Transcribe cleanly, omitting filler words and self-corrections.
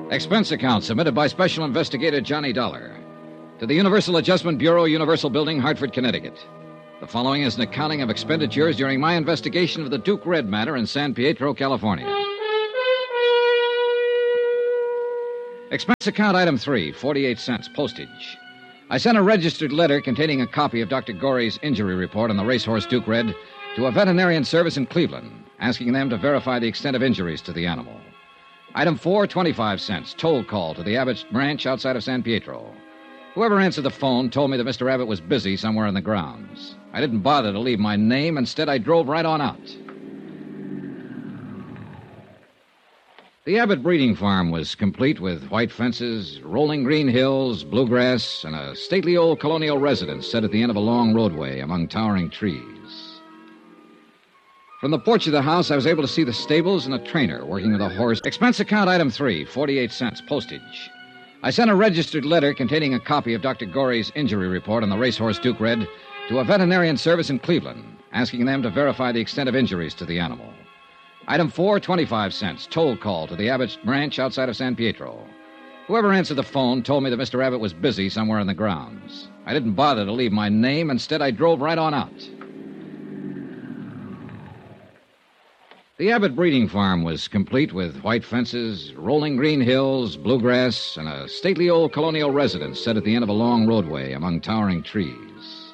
Expense account submitted by Special Investigator Johnny Dollar to the Universal Adjustment Bureau, Universal Building, Hartford, Connecticut. The following is an accounting of expenditures during my investigation of the Duke Red matter in San Pietro, California. Expense account item 3, 48 cents, postage. I sent a registered letter containing a copy of Dr. Gorey's injury report on the racehorse Duke Red to a veterinarian service in Cleveland, asking them to verify the extent of injuries to the animal. Item 4, 25 cents, toll call to the Abbott Ranch outside of San Pietro. Whoever answered the phone told me that Mr. Abbott was busy somewhere in the grounds. I didn't bother to leave my name. Instead, I drove right on out. The Abbott breeding farm was complete with white fences, rolling green hills, bluegrass, and a stately old colonial residence set at the end of a long roadway among towering trees. From the porch of the house, I was able to see the stables and a trainer working with a horse. Expense account item 3, 48 cents, postage. I sent a registered letter containing a copy of Dr. Gorey's injury report on the racehorse Duke Red to a veterinarian service in Cleveland, asking them to verify the extent of injuries to the animal. Item 4, 25 cents, toll call to the Abbott Ranch outside of San Pietro. Whoever answered the phone told me that Mr. Abbott was busy somewhere in the grounds. I didn't bother to leave my name. Instead, I drove right on out. The Abbott breeding farm was complete with white fences, rolling green hills, bluegrass, and a stately old colonial residence set at the end of a long roadway among towering trees.